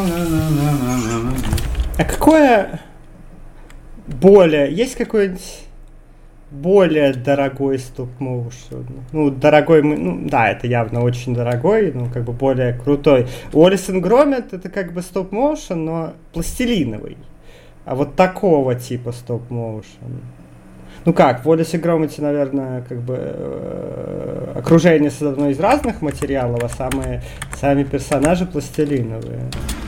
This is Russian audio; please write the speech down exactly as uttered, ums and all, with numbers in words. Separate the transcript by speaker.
Speaker 1: А какое более... Есть какой-нибудь более дорогой стоп-моушен? Ну, дорогой... Ну, да, это явно очень дорогой, ну, как бы более крутой. Уоллес энд Громит — это как бы стоп-моушен, но пластилиновый. А вот такого типа стоп-моушен... Ну как, в Уоллесе и Громите, наверное, как бы э, окружение создано из разных материалов, а самые, сами персонажи пластилиновые.